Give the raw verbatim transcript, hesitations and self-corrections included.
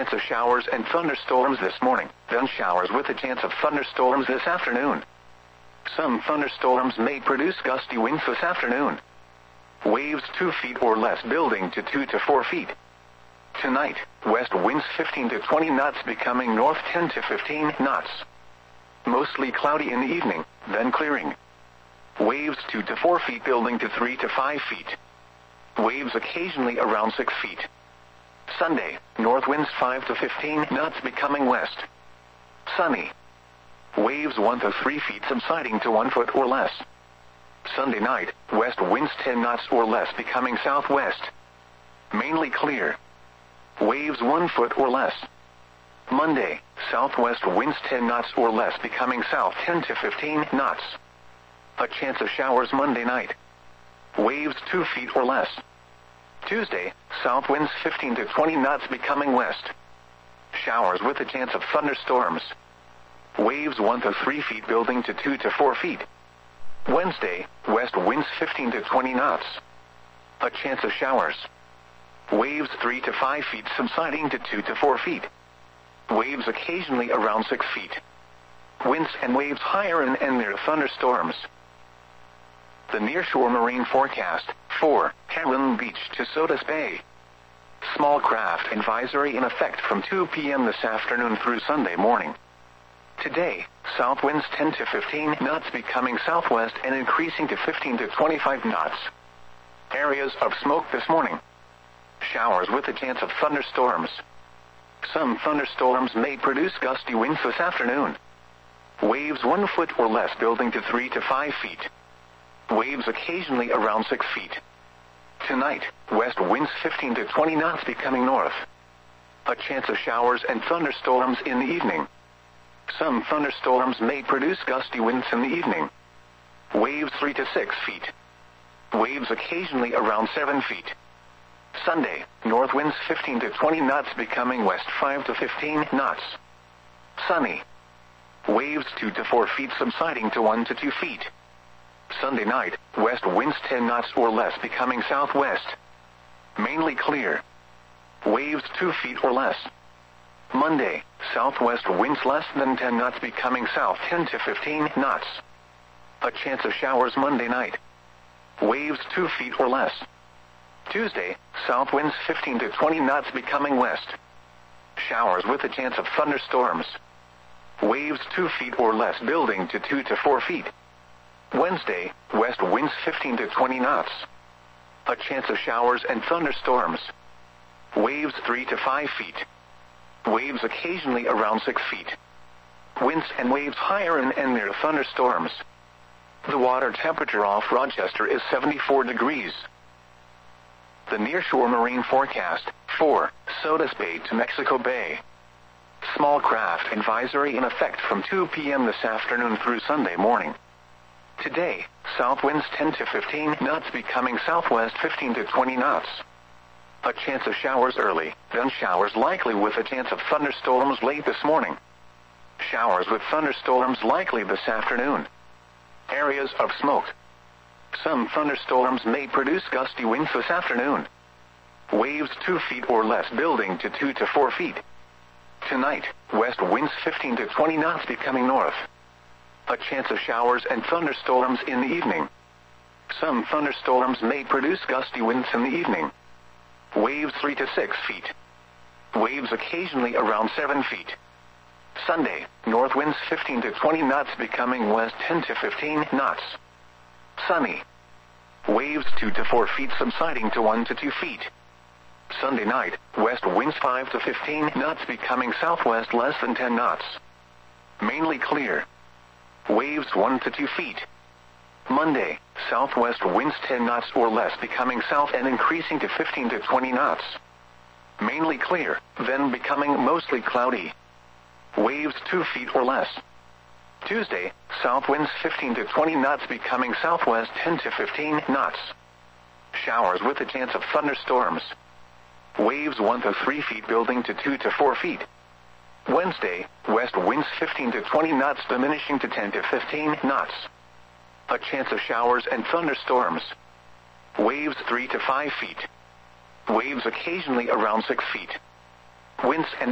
chance of showers and thunderstorms this morning, then showers with a chance of thunderstorms this afternoon. Some thunderstorms may produce gusty winds this afternoon. Waves two feet or less building to two to four feet. Tonight, west winds fifteen to twenty knots becoming north ten to fifteen knots. Mostly cloudy in the evening, then clearing. Waves two to four feet building to three to five feet. Waves occasionally around six feet. Sunday, north winds five to fifteen knots becoming west. Sunny. Waves one to three feet subsiding to one foot or less. Sunday night, west winds ten knots or less becoming southwest. Mainly clear. Waves one foot or less. Monday, southwest winds ten knots or less becoming south ten to fifteen knots. A chance of showers Monday night. Waves two feet or less. Tuesday, south winds fifteen to twenty knots becoming west. Showers with a chance of thunderstorms. Waves one to three feet building to two to four feet. Wednesday, west winds fifteen to twenty knots. A chance of showers. Waves three to five feet subsiding to two to four feet. Waves occasionally around six feet. Winds and waves higher and, and near thunderstorms. The nearshore marine forecast, for Heron Beach to Sodus Bay. Small craft advisory in effect from two p m this afternoon through Sunday morning. Today, south winds ten to fifteen knots becoming southwest and increasing to fifteen to twenty-five knots. Areas of smoke this morning. Showers with a chance of thunderstorms. Some thunderstorms may produce gusty winds this afternoon. Waves one foot or less building to three to five feet. Waves occasionally around six feet. Tonight, west winds fifteen to twenty knots becoming north. A chance of showers and thunderstorms in the evening. Some thunderstorms may produce gusty winds in the evening. Waves three to six feet. Waves occasionally around seven feet. Sunday, north winds fifteen to twenty knots becoming west five to fifteen knots. Sunny. Waves two to four feet subsiding to one to two feet. Sunday night, west winds ten knots or less becoming southwest. Mainly clear. Waves two feet or less. Monday, southwest winds less than ten knots becoming south ten to fifteen knots. A chance of showers Monday night. Waves two feet or less. Tuesday, south winds fifteen to twenty knots becoming west. Showers with a chance of thunderstorms. Waves two feet or less building to two to four feet. Wednesday, west winds fifteen to twenty knots. A chance of showers and thunderstorms. Waves three to five feet. Waves occasionally around six feet. Winds and waves higher and, and near thunderstorms. The water temperature off Rochester is seventy-four degrees. The nearshore marine forecast, for Sodus Bay to Mexico Bay. Small craft advisory in effect from two p m this afternoon through Sunday morning. Today, south winds ten to fifteen knots becoming southwest fifteen to twenty knots. A chance of showers early, then showers likely with a chance of thunderstorms late this morning. Showers with thunderstorms likely this afternoon. Areas of smoke. Some thunderstorms may produce gusty winds this afternoon. Waves two feet or less building to two to four feet. Tonight, west winds fifteen to twenty knots becoming north. A chance of showers and thunderstorms in the evening. Some thunderstorms may produce gusty winds in the evening. Waves three to six feet. Waves occasionally around seven feet. Sunday, north winds fifteen to twenty knots becoming west ten to fifteen knots. Sunny. Waves two to four feet subsiding to one to two feet. Sunday night, west winds five to fifteen knots becoming southwest less than ten knots. Mainly clear. Waves one to two feet. Monday, southwest winds ten knots or less becoming south and increasing to fifteen to twenty knots. Mainly clear, then becoming mostly cloudy. Waves two feet or less. Tuesday, south winds fifteen to twenty knots becoming southwest ten to fifteen knots. Showers with a chance of thunderstorms. Waves one to three feet building to two to four feet. Wednesday, west winds fifteen to twenty knots diminishing to ten to fifteen knots. A chance of showers and thunderstorms. Waves three to five feet. Waves occasionally around six feet. Winds and